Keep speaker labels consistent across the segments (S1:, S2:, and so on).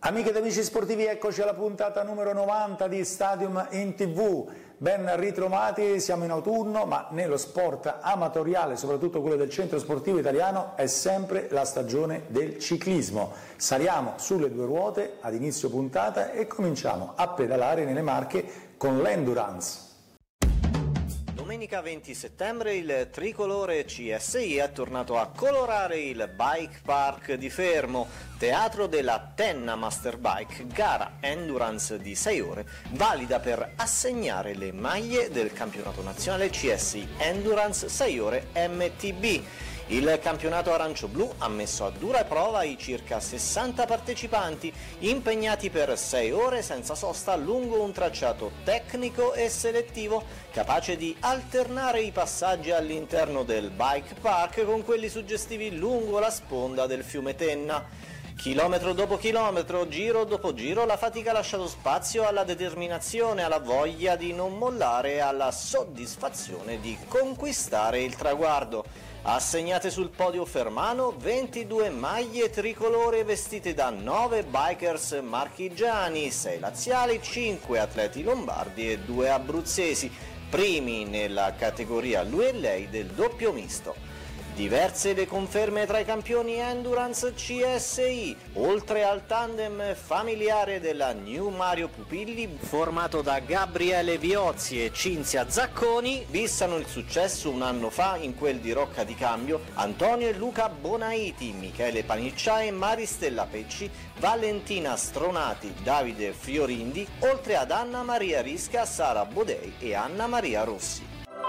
S1: Amiche ed amici sportivi, eccoci alla puntata numero 90 di Stadium in TV. Ben ritrovati, siamo in autunno, ma nello sport amatoriale, soprattutto quello del centro sportivo italiano, è sempre la stagione del ciclismo. Saliamo sulle due ruote ad inizio puntata e cominciamo a pedalare nelle Marche con l'Endurance.
S2: Domenica 20 settembre il tricolore CSI è tornato a colorare il Bike Park di Fermo, teatro della Tenna Masterbike, gara endurance di 6 ore, valida per assegnare le maglie del campionato nazionale CSI Endurance 6 ore MTB. Il campionato arancio-blu ha messo a dura prova i circa 60 partecipanti, impegnati per 6 ore senza sosta lungo un tracciato tecnico e selettivo, capace di alternare i passaggi all'interno del bike park con quelli suggestivi lungo la sponda del fiume Tenna. Chilometro dopo chilometro, giro dopo giro, la fatica ha lasciato spazio alla determinazione, alla voglia di non mollare e alla soddisfazione di conquistare il traguardo. Assegnate sul podio fermano 22 maglie tricolore vestite da 9 bikers marchigiani, 6 laziali, 5 atleti lombardi e 2 abruzzesi, primi nella categoria lui e lei del doppio misto. Diverse le conferme tra i campioni Endurance CSI, oltre al tandem familiare della New Mario Pupilli, formato da Gabriele Viozzi e Cinzia Zacconi, vissano il successo un anno fa in quel di Rocca di Cambio Antonio e Luca Bonaiti, Michele Paniccia e Maristella Pecci, Valentina Stronati, Davide Fiorindi, oltre ad Anna Maria Risca, Sara Bodei e Anna Maria Rossi.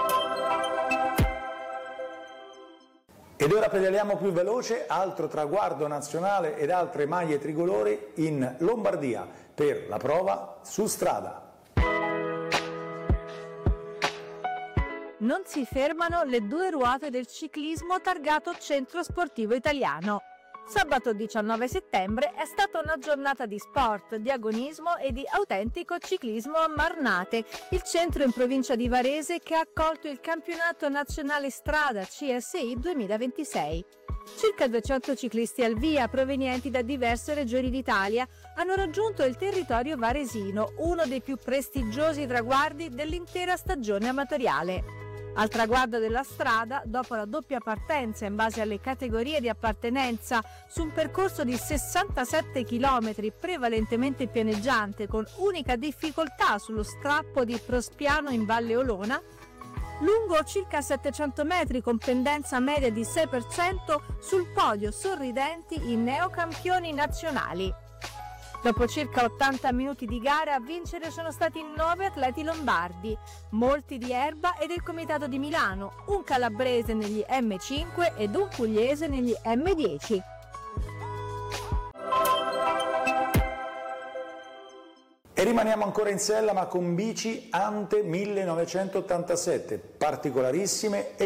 S1: Ed ora pedaliamo più veloce, altro traguardo nazionale ed altre maglie tricolori in Lombardia per la prova su strada.
S3: Non si fermano le due ruote del ciclismo targato Centro Sportivo Italiano. Sabato 19 settembre è stata una giornata di sport, di agonismo e di autentico ciclismo a Marnate, il centro in provincia di Varese che ha accolto il campionato nazionale strada CSI 2026. Circa 200 ciclisti al via, provenienti da diverse regioni d'Italia, hanno raggiunto il territorio varesino, uno dei più prestigiosi traguardi dell'intera stagione amatoriale. Al traguardo della strada, dopo la doppia partenza in base alle categorie di appartenenza su un percorso di 67 km prevalentemente pianeggiante con unica difficoltà sullo strappo di Prospiano in Valle Olona, lungo circa 700 metri con pendenza media di 6%, sul podio sorridenti i neocampioni nazionali. Dopo circa 80 minuti di gara a vincere sono stati 9 atleti lombardi, molti di Erba e del Comitato di Milano, un calabrese negli M5 ed un pugliese negli M10.
S1: E rimaniamo ancora in sella ma con bici Ante 1987, particolarissime e